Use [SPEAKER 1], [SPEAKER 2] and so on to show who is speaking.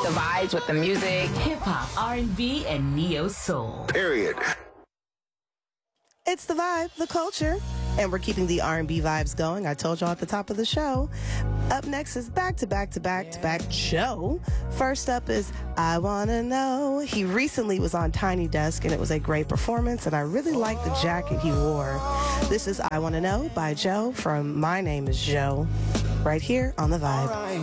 [SPEAKER 1] the vibes with the music.
[SPEAKER 2] Hip-hop, R&B, and neo-soul.
[SPEAKER 3] Period.
[SPEAKER 4] It's the vibe, the culture, and we're keeping the R&B vibes going. I told y'all at the top of the show. Up next is back-to-back Joe. First up is I Wanna Know. He recently was on Tiny Desk, and it was a great performance, and I really liked the jacket he wore. This is I Wanna Know by Joe from My Name is Joe, right here on The Vibe.